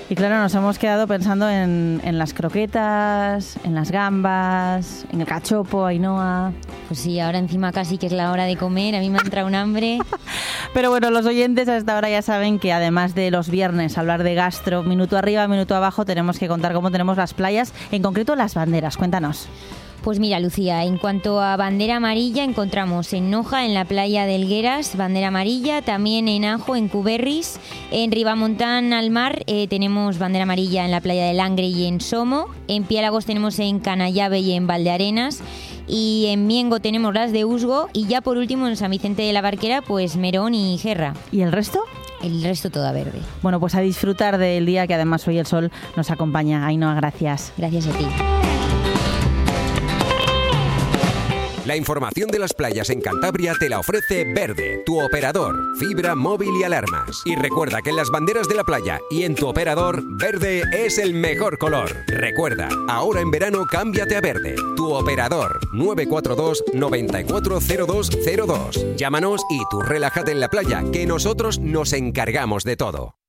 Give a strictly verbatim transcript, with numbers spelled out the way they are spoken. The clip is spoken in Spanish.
Y claro, nos hemos quedado pensando en, en las croquetas, en las gambas, en el cachopo, Ainhoa. Pues sí, ahora encima casi que es la hora de comer, a mí me ha entrado un hambre. Pero bueno, los oyentes a esta hora ya saben que además de los viernes hablar de gastro, minuto arriba, minuto abajo, tenemos que contar cómo tenemos las playas, en concreto las banderas. Cuéntanos. Pues mira, Lucía, en cuanto a bandera amarilla, encontramos en Noja, en la playa de Helgueras, bandera amarilla, también en Ajo, en Cuberris, en Ribamontán al mar eh, tenemos bandera amarilla en la playa de Langre y en Somo, en Piélagos tenemos en Canallave y en Valdearenas, y en Miengo tenemos las de Usgo, y ya por último en San Vicente de la Barquera, pues Merón y Gerra. ¿Y el resto? El resto toda verde. Bueno, pues a disfrutar del día, que además hoy el sol nos acompaña. Ainhoa, gracias. Gracias a ti. La información de las playas en Cantabria te la ofrece Verde, tu operador, fibra, móvil y alarmas. Y recuerda que en las banderas de la playa y en tu operador, verde es el mejor color. Recuerda, ahora en verano cámbiate a Verde, tu operador, nueve cuatro dos, nueve cuatro cero dos cero dos. Llámanos y tú relájate en la playa, que nosotros nos encargamos de todo.